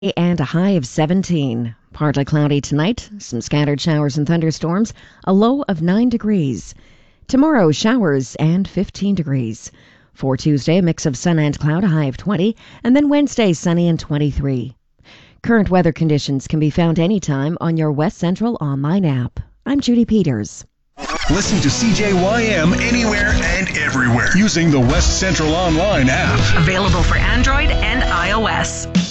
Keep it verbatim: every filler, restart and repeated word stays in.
And a high of seventeen. Partly cloudy tonight, some scattered showers and thunderstorms, a low of nine degrees. Tomorrow, showers and fifteen degrees. For Tuesday, a mix of sun and cloud, a high of twenty, and then Wednesday, sunny and twenty-three. Current weather conditions can be found anytime on your West Central online app. I'm Judy Peters. Listen to C J Y M anywhere and everywhere using the West Central online app. Available for Android and iOS.